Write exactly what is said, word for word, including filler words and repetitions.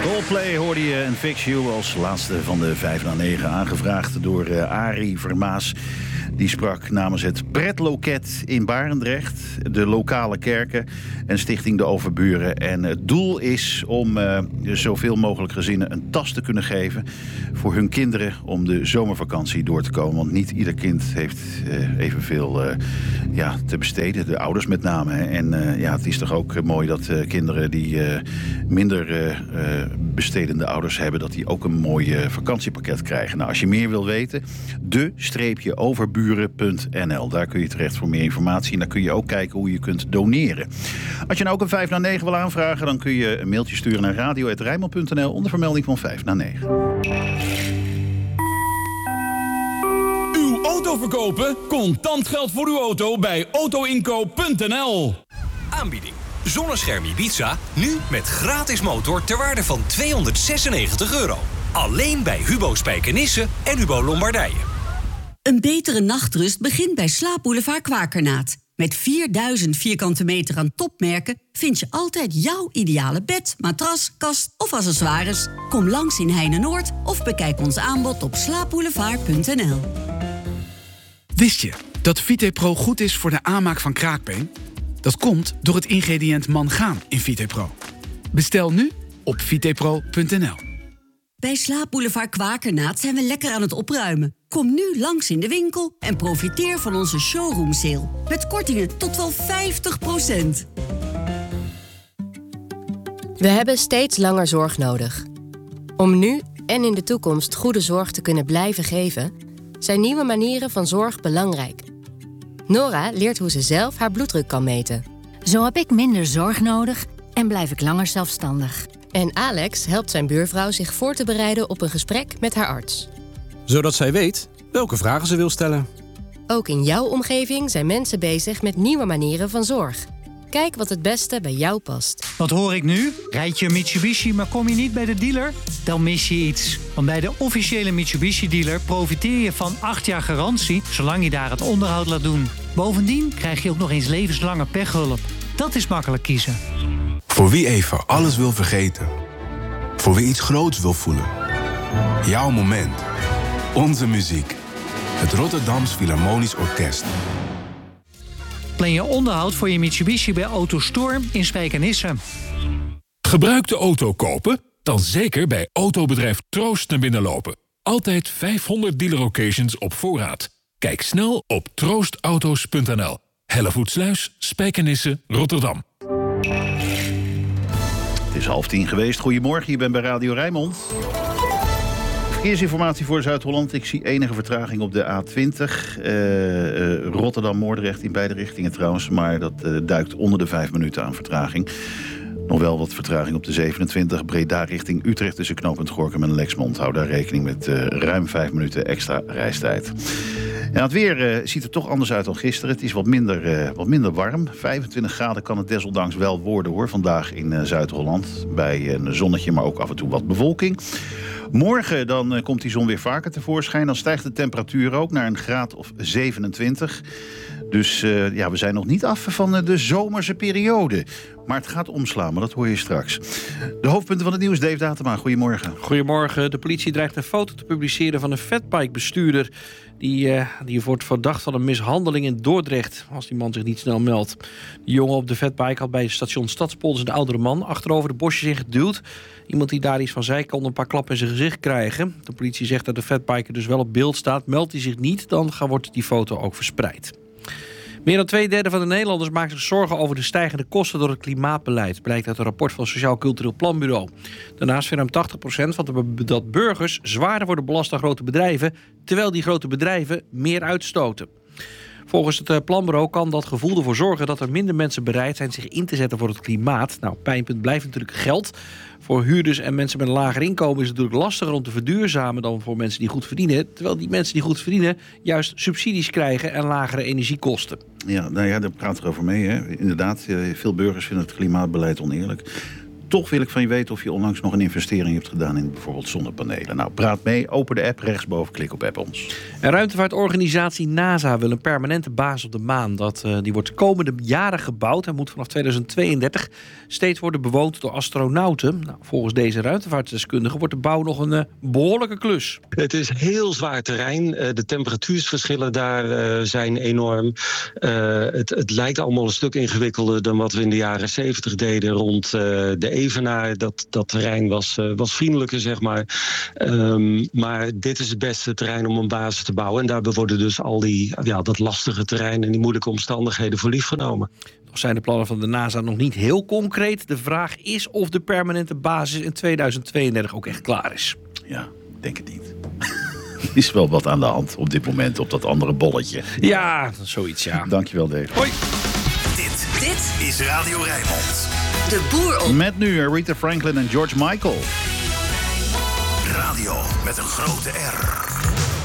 Coldplay hoorde je en Fix You als laatste van de vijf na negen. Aangevraagd door uh, Arie Vermaas. Die sprak namens het Pretloket in Barendrecht, de lokale kerken en Stichting De Overburen. En het doel is om uh, zoveel mogelijk gezinnen een tas te kunnen geven voor hun kinderen om de zomervakantie door te komen. Want niet ieder kind heeft uh, evenveel uh, ja, te besteden, de ouders met name. Hè. En uh, ja, het is toch ook mooi dat uh, kinderen die uh, minder uh, uh, bestedende ouders hebben, dat die ook een mooi uh, vakantiepakket krijgen. Nou, als je meer wil weten, de-overburen punt n l. Daar kun je terecht voor meer informatie. En daar kun je ook kijken hoe je kunt doneren. Als je nou ook een vijf na negen wil aanvragen, dan kun je een mailtje sturen naar radio apenstaartje rijnmond punt n l onder vermelding van vijf na negen. Uw auto verkopen? Contant geld voor uw auto bij autoinkoop punt n l. Aanbieding. Zonnescherm Ibiza, nu met gratis motor ter waarde van tweehonderdzesennegentig euro. Alleen bij Hubo Spijkenisse en Hubo Lombardije. Een betere nachtrust begint bij Slaapboulevard Kwakernaat. Met vierduizend vierkante meter aan topmerken vind je altijd jouw ideale bed, matras, kast of accessoires. Kom langs in Heine-Noord of bekijk ons aanbod op slaapboulevard punt n l. Wist je dat VitePro goed is voor de aanmaak van kraakbeen? Dat komt door het ingrediënt mangaan in VitePro. Bestel nu op vitepro punt n l. Bij Slaapboulevard Kwakernaat zijn we lekker aan het opruimen. Kom nu langs in de winkel en profiteer van onze showroom sale. Met kortingen tot wel vijftig procent. We hebben steeds langer zorg nodig. Om nu en in de toekomst goede zorg te kunnen blijven geven, zijn nieuwe manieren van zorg belangrijk. Nora leert hoe ze zelf haar bloeddruk kan meten. Zo heb ik minder zorg nodig en blijf ik langer zelfstandig. En Alex helpt zijn buurvrouw zich voor te bereiden op een gesprek met haar arts. Zodat zij weet welke vragen ze wil stellen. Ook in jouw omgeving zijn mensen bezig met nieuwe manieren van zorg. Kijk wat het beste bij jou past. Wat hoor ik nu? Rijd je een Mitsubishi, maar kom je niet bij de dealer? Dan mis je iets. Want bij de officiële Mitsubishi-dealer profiteer je van acht jaar garantie, zolang je daar het onderhoud laat doen. Bovendien krijg je ook nog eens levenslange pechhulp. Dat is makkelijk kiezen. Voor wie even alles wil vergeten. Voor wie iets groots wil voelen. Jouw moment. Onze muziek. Het Rotterdams Philharmonisch Orkest. Plan je onderhoud voor je Mitsubishi bij AutoStorm in Spijkenisse. Gebruikte auto kopen? Dan zeker bij autobedrijf Troost naar binnen lopen. Altijd vijfhonderd dealer locations op voorraad. Kijk snel op troostauto's punt n l. Hellevoetsluis, Spijkenisse, Rotterdam. Het is half tien geweest. Goedemorgen, je bent bij Radio Rijnmond. Verkeersinformatie voor Zuid-Holland. Ik zie enige vertraging op de A twintig. Uh, uh, Rotterdam-Moordrecht in beide richtingen trouwens. Maar dat uh, duikt onder de vijf minuten aan vertraging. Nog wel wat vertraging op de zevenentwintig. Breda richting Utrecht tussen knooppunt Gorinchem en Lexmond. Hou daar rekening met uh, ruim vijf minuten extra reistijd. Ja, het weer uh, ziet er toch anders uit dan gisteren. Het is wat minder, uh, wat minder warm. vijfentwintig graden kan het desondanks wel worden hoor. Vandaag in uh, Zuid-Holland. Bij een zonnetje, maar ook af en toe wat bewolking. Morgen dan uh, komt die zon weer vaker tevoorschijn. Dan stijgt de temperatuur ook naar een graad of zevenentwintig. Dus uh, ja, we zijn nog niet af van uh, de zomerse periode. Maar het gaat omslaan, maar dat hoor je straks. De hoofdpunten van het nieuws, Dave Datema. Goedemorgen. Goedemorgen. De politie dreigt een foto te publiceren van een fatbike-bestuurder. Die, uh, die wordt verdacht van een mishandeling in Dordrecht, als die man zich niet snel meldt. De jongen op de fatbike had bij het station Stadspolders een oudere man achterover de bosjes in geduwd. Iemand die daar iets van zei, kon een paar klappen in zijn gezicht krijgen. De politie zegt dat de fatbiker dus wel op beeld staat. Meldt hij zich niet, dan wordt die foto ook verspreid. Meer dan twee derde van de Nederlanders maakt zich zorgen over de stijgende kosten door het klimaatbeleid, blijkt uit een rapport van het Sociaal Cultureel Planbureau. Daarnaast vindt ruim tachtig procent van de, dat burgers zwaarder worden belast dan grote bedrijven, terwijl die grote bedrijven meer uitstoten. Volgens het planbureau kan dat gevoel ervoor zorgen dat er minder mensen bereid zijn zich in te zetten voor het klimaat. Nou, pijnpunt blijft natuurlijk geld. Voor huurders en mensen met een lager inkomen is het natuurlijk lastiger om te verduurzamen dan voor mensen die goed verdienen. Terwijl die mensen die goed verdienen juist subsidies krijgen en lagere energiekosten. Ja, nou ja, daar praat er over mee. Hè. Inderdaad, veel burgers vinden het klimaatbeleid oneerlijk. toch wil ik van je weten of je onlangs nog een investering hebt gedaan in bijvoorbeeld zonnepanelen. Nou, praat mee. Open de app, rechtsboven, klik op app ons. En ruimtevaartorganisatie NASA wil een permanente basis op de maan. Dat, uh, die wordt de komende jaren gebouwd. Hij moet vanaf tweeduizend tweeëndertig steeds worden bewoond door astronauten. Nou, volgens deze ruimtevaartdeskundigen wordt de bouw nog een uh, behoorlijke klus. Het is heel zwaar terrein. Uh, de temperatuursverschillen daar uh, zijn enorm. Uh, het, het lijkt allemaal een stuk ingewikkelder dan wat we in de jaren zeventig deden rond uh, de Evenaar. Dat, dat terrein was, uh, was vriendelijker, zeg maar. Um, maar dit is het beste terrein om een basis te bouwen. En daarbij worden dus al die, ja, dat lastige terrein en die moeilijke omstandigheden voor lief genomen. Nog zijn de plannen van de NASA nog niet heel concreet. De vraag is of de permanente basis in tweeduizend tweeëndertig ook echt klaar is. Ja, denk het niet. Er is wel wat aan de hand op dit moment op dat andere bolletje. Ja, zoiets, ja. Dankjewel, Dave. Hoi. Dit, dit is Radio Rijnmond. De boer op... Met nu Aretha Franklin en George Michael. Radio met een grote R.